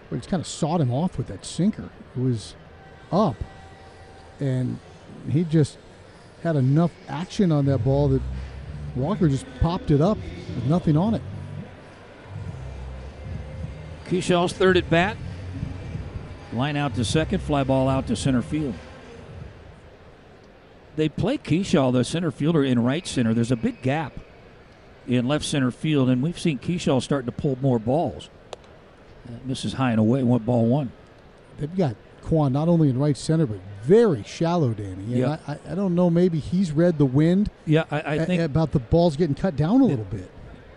But it's kind of sawed him off with that sinker. It was up, and he just had enough action on that ball that Walker just popped it up with nothing on it. Keshaw's third at bat. Line out to second, fly ball out to center field. They play Keshaw, the center fielder, in right center. There's a big gap in left center field, and we've seen Keshaw starting to pull more balls. Misses high and away, 1-1. They've got Kwan not only in right center, but very shallow, Danny. Yeah. I don't know, maybe he's read the wind. Yeah, I think about the balls getting cut down a little bit.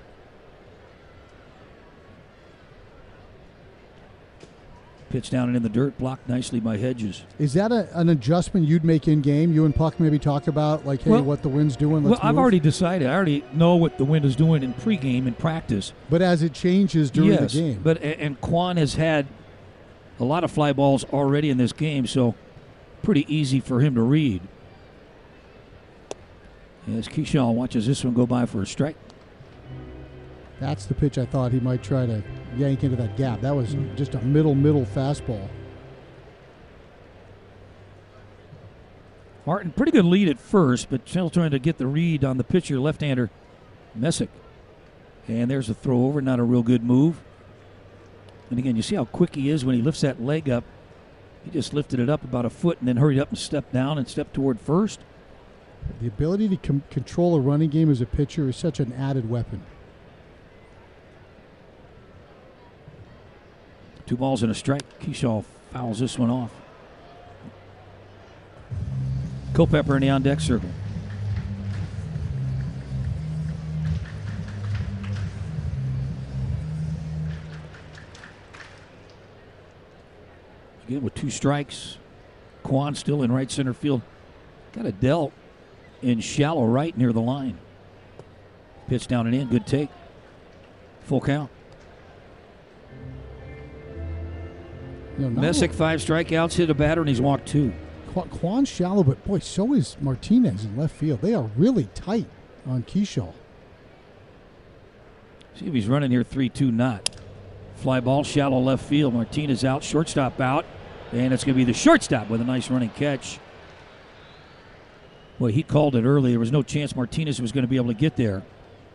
Pitch down and in the dirt, blocked nicely by Hedges. Is that an adjustment you'd make in game? You and Puck maybe talk about, like, hey, what the wind's doing, let's I've move? already decided. I already know what the wind is doing in pregame and practice. But as it changes during the game. And Kwan has had a lot of fly balls already in this game, so pretty easy for him to read. As Keshaw watches this one go by for a strike. That's the pitch I thought he might try to yank into that gap. That was just a middle fastball. Martin, pretty good lead at first, but still trying to get the read on the pitcher, left-hander Messick. And there's a throw over, not a real good move. And again, you see how quick he is when he lifts that leg up. He just lifted it up about a foot and then hurried up and stepped down and stepped toward first. The ability to control a running game as a pitcher is such an added weapon. 2 balls and a strike. Keshaw fouls this one off. Culpepper in the on-deck circle. Again with 2 strikes. Kwan still in right center field. Got a dealt in shallow right near the line. Pitch down and in. Good take. Full count. Messick 5 strikeouts, hit a batter, and he's walked 2. Kwan's shallow, but boy, so is Martinez in left field. They are really tight on Keshaw. See if he's running here 3-2 not. Fly ball, shallow left field. Martinez out, shortstop out, and it's going to be the shortstop with a nice running catch. Well, he called it early. There was no chance Martinez was going to be able to get there.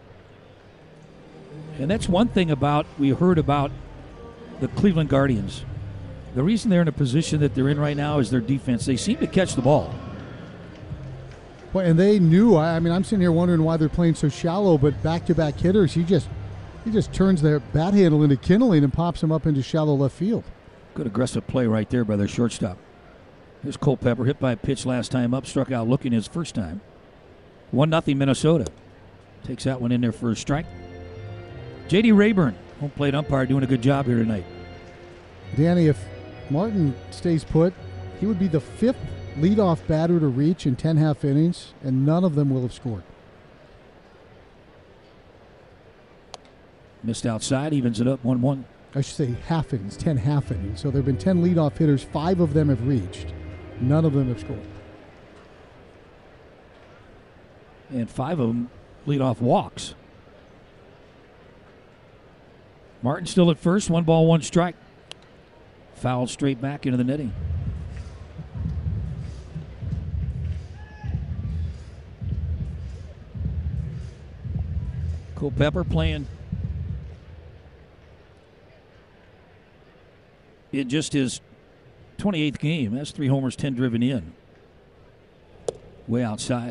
And that's one thing we heard about the Cleveland Guardians. The reason they're in a position that they're in right now is their defense. They seem to catch the ball. Well, and they knew. I mean, I'm sitting here wondering why they're playing so shallow, but back-to-back hitters, he just turns their bat handle into kindling and pops him up into shallow left field. Good aggressive play right there by their shortstop. Here's Culpepper, hit by a pitch last time up, struck out looking his first time. 1-0 Minnesota. Takes that one in there for a strike. J.D. Rayburn, home plate umpire, doing a good job here tonight. Danny, if Martin stays put, he would be the 5th leadoff batter to reach in 10 half innings, and none of them will have scored. Missed outside, evens it up 1-1. I should say half innings, 10 half innings. So there have been 10 leadoff hitters, 5 of them have reached. None of them have scored. And 5 of them leadoff walks. Martin still at first, 1 ball, 1 strike. Fouled straight back into the netting. Culpepper playing in just his 28th game. That's 3 homers, 10 driven in. Way outside.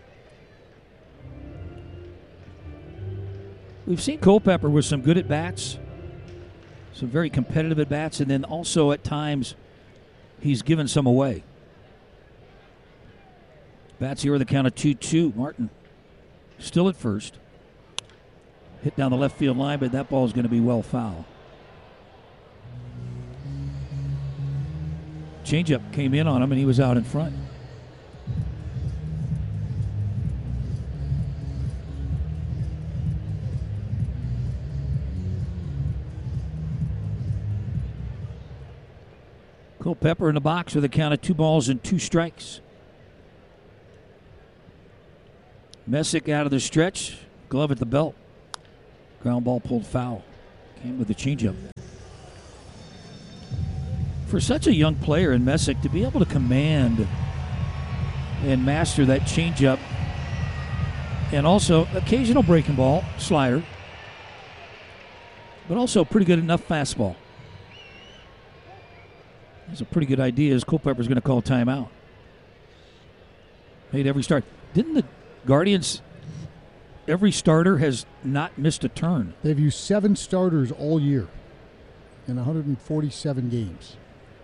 We've seen Culpepper with some good at-bats. Some very competitive at-bats, and then also at times he's given some away. Bats here with a count of 2-2. Martin still at first. Hit down the left field line, but that ball is going to be well foul. Changeup came in on him, and he was out in front. Culpepper in the box with a count of 2 balls and 2 strikes. Messick out of the stretch. Glove at the belt. Ground ball pulled foul. Came with the changeup. for such a young player in Messick to be able to command and master that changeup, and also occasional breaking ball, slider, but also pretty good enough fastball. That's a pretty good idea as Culpepper's going to call timeout. Made every start. Didn't the Guardians, every starter has not missed a turn? They've used 7 starters all year in 147 games.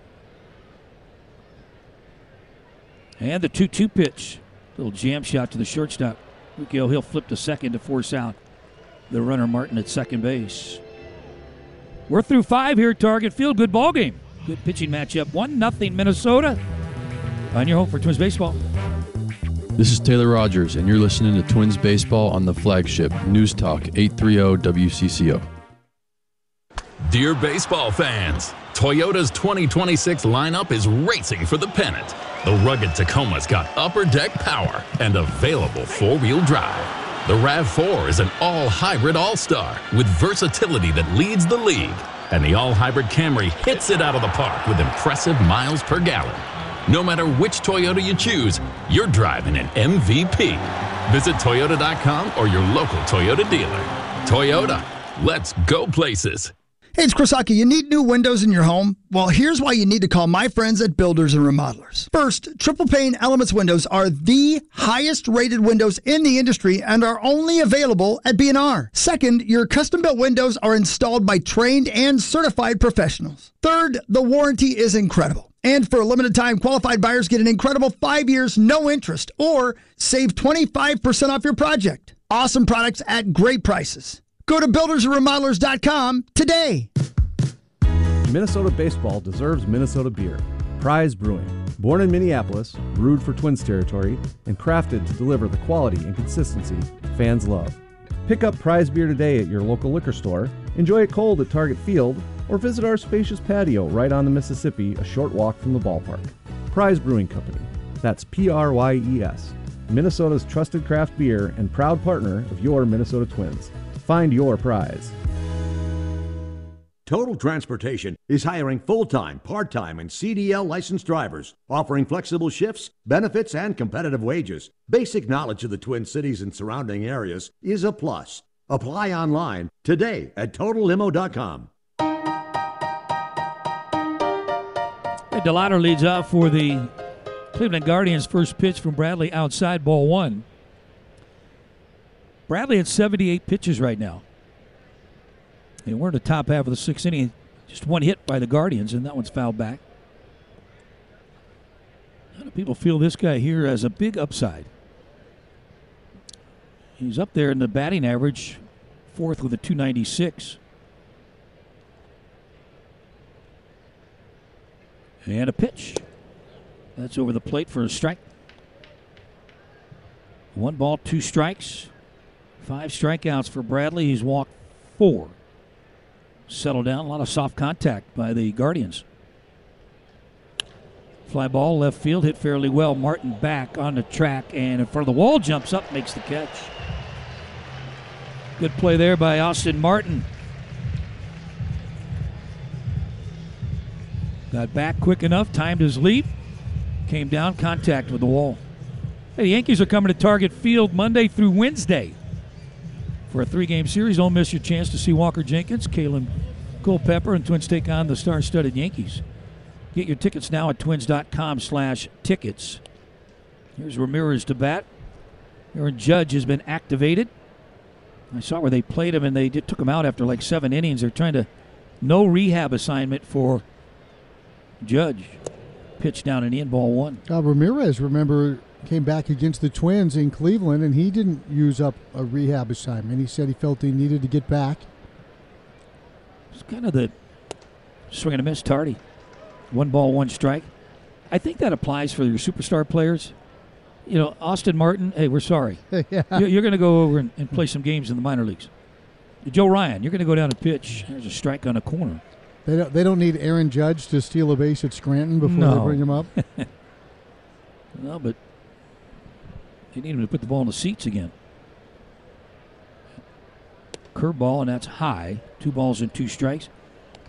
And the 2-2 pitch. Little jam shot to the shortstop. He'll flip to second to force out the runner Martin at second base. We're through 5 here at Target Field. Good ball game. Good pitching matchup. 1-0 Minnesota. On your home for Twins Baseball. This is Taylor Rogers, and you're listening to Twins Baseball on the flagship News Talk 830 WCCO. Dear baseball fans, Toyota's 2026 lineup is racing for the pennant. The rugged Tacoma's got upper deck power and available four-wheel drive. The RAV4 is an all-hybrid all-star with versatility that leads the league. And the all-hybrid Camry hits it out of the park with impressive miles per gallon. No matter which Toyota you choose, you're driving an MVP. Visit Toyota.com or your local Toyota dealer. Toyota, let's go places. Hey, it's Chris Hockey. You need new windows in your home? Well, here's why you need to call my friends at Builders and Remodelers. First, triple pane Elements windows are the highest rated windows in the industry and are only available at B&R. Second, your custom built windows are installed by trained and certified professionals. Third, the warranty is incredible. And for a limited time, qualified buyers get an incredible 5 years, no interest, or save 25% off your project. Awesome products at great prices. Go to buildersandremodelers.com today. Minnesota baseball deserves Minnesota beer. Prize Brewing. Born in Minneapolis, brewed for Twins territory, and crafted to deliver the quality and consistency fans love. Pick up Prize beer today at your local liquor store, enjoy it cold at Target Field, or visit our spacious patio right on the Mississippi, a short walk from the ballpark. Prize Brewing Company. That's Pryes. Minnesota's trusted craft beer and proud partner of your Minnesota Twins. Find your prize. Total Transportation is hiring full-time, part-time, and CDL licensed drivers, offering flexible shifts, benefits, and competitive wages. Basic knowledge of the Twin Cities and surrounding areas is a plus. Apply online today at TotalLimo.com. DeLauder leads off for the Cleveland Guardians. First pitch from Bradley outside, ball 1. Bradley at 78 pitches right now. And we're in the top half of the 6th inning. Just one hit by the Guardians, and that one's fouled back. A lot of people feel this guy here has a big upside. He's up there in the batting average, 4th with a .296. And a pitch. That's over the plate for a strike. 1 ball, 2 strikes. 5 strikeouts for Bradley. He's walked 4. Settled down. A lot of soft contact by the Guardians. Fly ball left field, hit fairly well. Martin back on the track and in front of the wall, jumps up, makes the catch. Good play there by Austin Martin. Got back quick enough, timed his leap, came down, contact with the wall. Hey, the Yankees are coming to Target Field Monday through Wednesday for a 3-game series. Don't miss your chance to see Walker Jenkins, Kalen Culpepper, and Twins take on the star-studded Yankees. Get your tickets now at twins.com/tickets. Here's Ramirez to bat. Aaron Judge has been activated. I saw where they played him, and they took him out after like 7 innings. They're trying to no rehab assignment for Judge. Pitch down and in, ball 1. Ramirez, remember, came back against the Twins in Cleveland, and he didn't use up a rehab assignment. He said he felt he needed to get back. It's kind of the swing and a miss, Tardy. 1 ball, 1 strike. I think that applies for your superstar players. You know, Austin Martin, hey, we're sorry. Yeah. You're going to go over and play some games in the minor leagues. Joe Ryan, you're going to go down and pitch. There's a strike on a corner. They don't need Aaron Judge to steal a base at Scranton before they bring him up. No, but they need him to put the ball in the seats again. Curveball, and that's high. 2 balls and 2 strikes.